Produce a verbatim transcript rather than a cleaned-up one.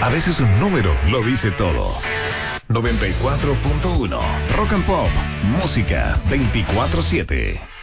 A veces un número lo dice todo. noventa y cuatro punto uno Rock and Pop, música veinticuatro siete.